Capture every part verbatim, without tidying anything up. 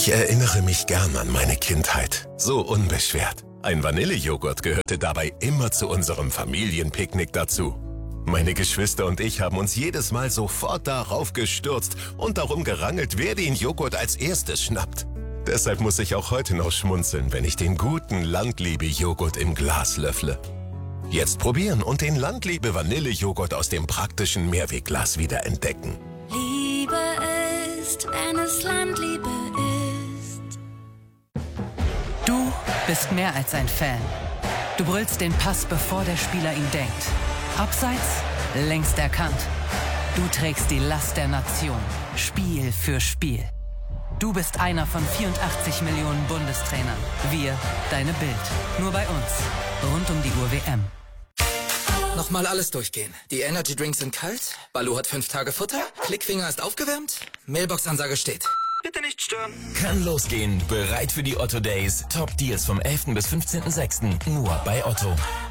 Ich erinnere mich gern an meine Kindheit. So unbeschwert. Ein Vanillejoghurt gehörte dabei immer zu unserem Familienpicknick dazu. Meine Geschwister und ich haben uns jedes Mal sofort darauf gestürzt und darum gerangelt, wer den Joghurt als erstes schnappt. Deshalb muss ich auch heute noch schmunzeln, wenn ich den guten Landliebe-Joghurt im Glas löffle. Jetzt probieren und den Landliebe-Vanillejoghurt aus dem praktischen Mehrwegglas wieder entdecken. Liebe ist, wenn es Landliebe ist. Du bist mehr als ein Fan. Du brüllst den Pass, bevor der Spieler ihn denkt. Abseits, längst erkannt. Du trägst die Last der Nation, Spiel für Spiel. Du bist einer von vierundachtzig Millionen Bundestrainern. Wir, deine Bild. Nur bei uns. Rund um die Uhr W M. Nochmal alles durchgehen. Die Energy Drinks sind kalt, Baloo hat fünf Tage Futter, Klickfinger ist aufgewärmt, Mailbox-Ansage steht. Bitte nicht stören. Kann losgehen. Bereit für die Otto Days. Top Deals vom elften bis fünfzehnten sechsten Nur bei Otto.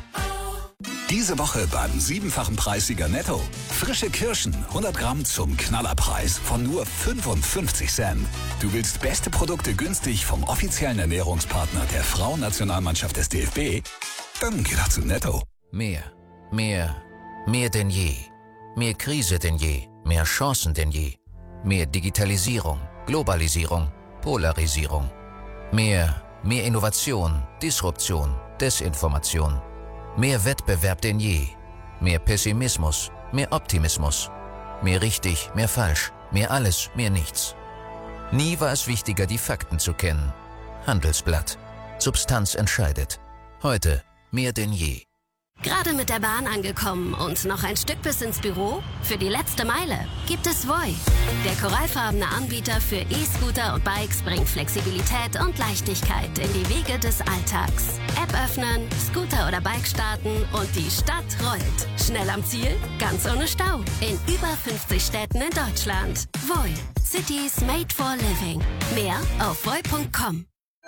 Diese Woche beim siebenfachen Preissieger Netto. Frische Kirschen, hundert Gramm zum Knallerpreis von nur fünfundfünfzig Cent. Du willst beste Produkte günstig vom offiziellen Ernährungspartner der Frauennationalmannschaft des D F B? Dann geh doch zu Netto. Mehr, mehr, mehr denn je. Mehr Krise denn je, mehr Chancen denn je. Mehr Digitalisierung, Globalisierung, Polarisierung. Mehr, mehr Innovation, Disruption, Desinformation. Mehr Wettbewerb denn je. Mehr Pessimismus, mehr Optimismus. Mehr richtig, mehr falsch, mehr alles, mehr nichts. Nie war es wichtiger, die Fakten zu kennen. Handelsblatt. Substanz entscheidet. Heute mehr denn je. Gerade mit der Bahn angekommen und noch ein Stück bis ins Büro? Für die letzte Meile gibt es Voi. Der korallfarbene Anbieter für E-Scooter und Bikes bringt Flexibilität und Leichtigkeit in die Wege des Alltags. App öffnen, Scooter oder Bike starten und die Stadt rollt. Schnell am Ziel, ganz ohne Stau. In über fünfzig Städten in Deutschland. Voi. Cities made for living. Mehr auf voi punkt com.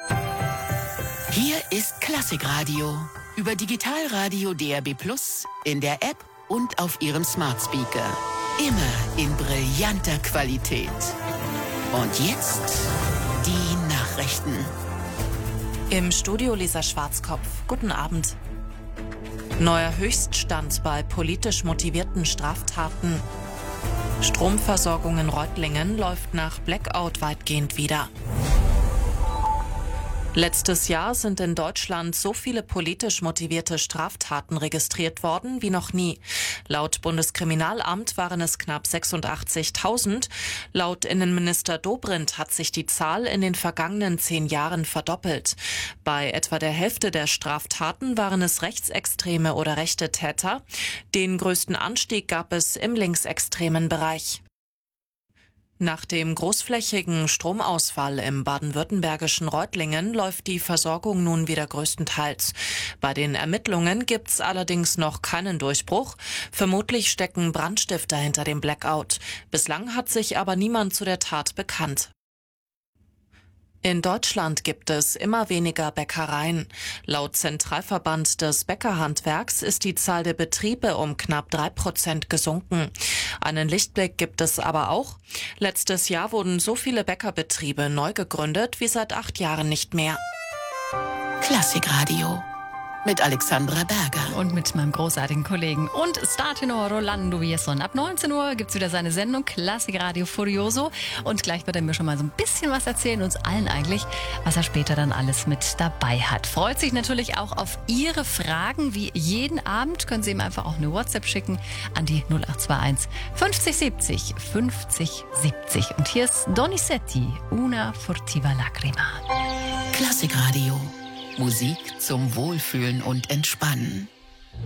Hier ist Klassikradio. Über Digitalradio D A B Plus, in der App und auf Ihrem Smart Speaker. Immer in brillanter Qualität. Und jetzt die Nachrichten. Im Studio Lisa Schwarzkopf. Guten Abend. Neuer Höchststand bei politisch motivierten Straftaten. Stromversorgung in Reutlingen läuft nach Blackout weitgehend wieder. Letztes Jahr sind in Deutschland so viele politisch motivierte Straftaten registriert worden wie noch nie. Laut Bundeskriminalamt waren es knapp sechsundachtzigtausend. Laut Innenminister Dobrindt hat sich die Zahl in den vergangenen zehn Jahren verdoppelt. Bei etwa der Hälfte der Straftaten waren es rechtsextreme oder rechte Täter. Den größten Anstieg gab es im linksextremen Bereich. Nach dem großflächigen Stromausfall im baden-württembergischen Reutlingen läuft die Versorgung nun wieder größtenteils. Bei den Ermittlungen gibt's allerdings noch keinen Durchbruch. Vermutlich stecken Brandstifter hinter dem Blackout. Bislang hat sich aber niemand zu der Tat bekannt. In Deutschland gibt es immer weniger Bäckereien. Laut Zentralverband des Bäckerhandwerks ist die Zahl der Betriebe um knapp drei Prozent gesunken. Einen Lichtblick gibt es aber auch. Letztes Jahr wurden so viele Bäckerbetriebe neu gegründet wie seit acht Jahren nicht mehr. Klassikradio. Mit Alexandra Berger. Und mit meinem großartigen Kollegen und Startenor Rolando Vieson. Ab neunzehn Uhr gibt es wieder seine Sendung Klassikradio Furioso. Und gleich wird er mir schon mal so ein bisschen was erzählen, uns allen eigentlich, was er später dann alles mit dabei hat. Freut sich natürlich auch auf Ihre Fragen, wie jeden Abend. Können Sie ihm einfach auch eine WhatsApp schicken an die null acht zwei eins fünfzig siebzig fünfzig siebzig. Und hier ist Donizetti, Una furtiva lacrima. Klassikradio. Musik zum Wohlfühlen und Entspannen.